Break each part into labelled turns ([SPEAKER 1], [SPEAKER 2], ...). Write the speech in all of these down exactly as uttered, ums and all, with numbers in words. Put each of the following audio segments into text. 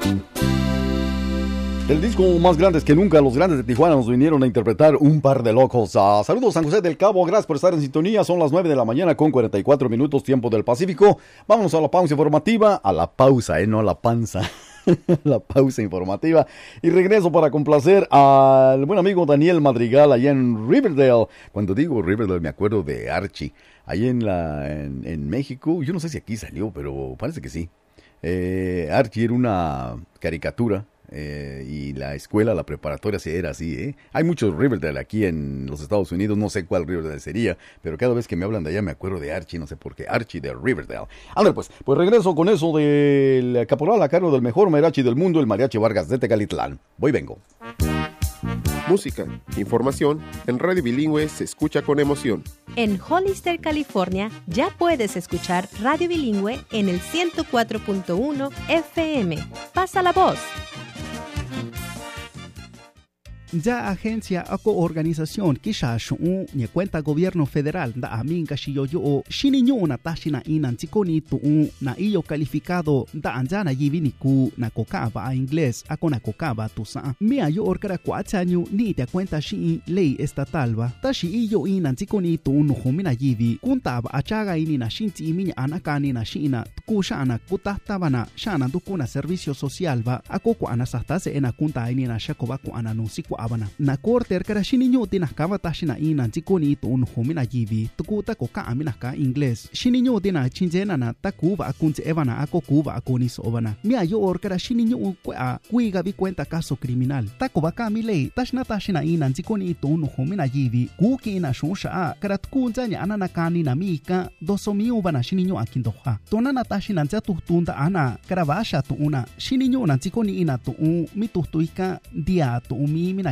[SPEAKER 1] Del disco Más Grandes que Nunca, los Grandes de Tijuana nos vinieron a interpretar Un Par de Locos. Ah, saludos San José del Cabo, gracias por estar en sintonía. Son las nueve de la mañana con cuarenta y cuatro minutos, tiempo del Pacífico. Vámonos a la pausa informativa, a la pausa, eh, no a la panza. La pausa informativa. Y regreso para complacer al buen amigo Daniel Madrigal allá en Riverdale. Cuando digo Riverdale me acuerdo de Archie. Allá en, la, en, en México, yo no sé si aquí salió, pero parece que sí. Eh, Archie era una caricatura. Eh, y la escuela, la preparatoria sí era así, ¿eh? Hay muchos Riverdale aquí en los Estados Unidos, no sé cuál Riverdale sería, pero cada vez que me hablan de allá me acuerdo de Archie, no sé por qué, Archie de Riverdale. A ver, pues, pues regreso con eso del caporal a cargo del mejor mariachi del mundo, el Mariachi Vargas de Tecalitlán. Voy, vengo.
[SPEAKER 2] Música, información, en Radio Bilingüe se escucha con emoción.
[SPEAKER 3] En Hollister, California, ya puedes escuchar Radio Bilingüe en el ciento cuatro punto uno F M. Pasa la voz.
[SPEAKER 4] Ya agencia o organización que ya shun ni cuenta gobierno federal da aminga shiyo yo shiniño na tashina inan tikoni tu na iyo calificado da anjana yivini ku na kokaba a inglés a kona kokaba tu sa mia yo orkara kwachanyu ni te cuenta shi ley estatal ba tashi iyo inan tikoni tu no humina yivi kuntaba achaga ini na shinti iminya anakani na shina kushana kutahtabana shana dukuna servicio social ba akoko anasastase ena kunta ini na shakoba ku ananusi abana na korter kara shininyo tinas kava tashina ina tikoni to un homina yivi tukuta ko ka amina ka inglés shininyo tina chinjena na takuva akunche evana ako kuva akonis obana mia yo or kara shininyo kwa kuiga vi cuenta caso criminal takuva ka milei tashna tashina ina tikoni to un homina yivi kuki ina shonsha kara tukunjanya anana kani na mika dosomi ubana shininyo akindoha tonana tashina jatu tunda ana kara vasha to una shininyo na tikoni ina to un mitustuika dia to umi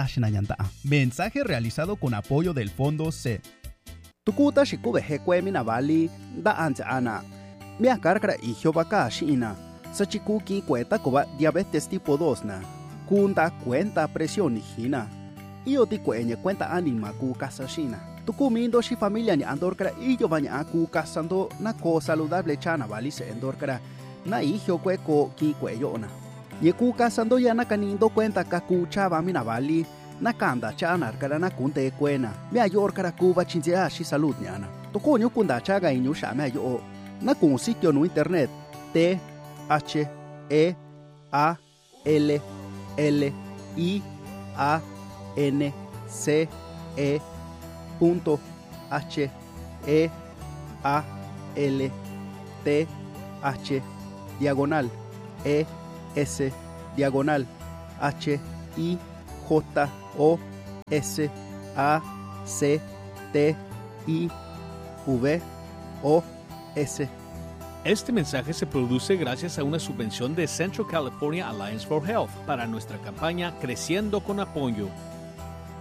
[SPEAKER 4] mensaje realizado con apoyo del Fondo C. Tukuta shikube hekwe minavali da ante ana. Mia karkara ihyo baka shina. Sachikuki cuenta koba diabetes tipo dos na. Kunda cuenta presión hina. Iyo ti kwenye cuenta anima ku kasashina. Tukumindo shi familia ni andorkara iyo banya ku kasando na ko saludable chana vali se endorkara. Na ihyo kwe ko ki kweyo na. Yeku kasando ya nakanindo cuenta kakuchaba minavali nakanda chanar kara nakunte kwena me ayor kara kuba chinjea shi salud nyana tokonyo kunda chaga inyu shame ayo nakun sitio no internet t h e a l l i a n c e punto h e a l t h diagonal e S diagonal H I J O S A C T I V O S.
[SPEAKER 5] Este mensaje se produce gracias a una subvención de Central California Alliance for Health para nuestra campaña Creciendo con Apoyo.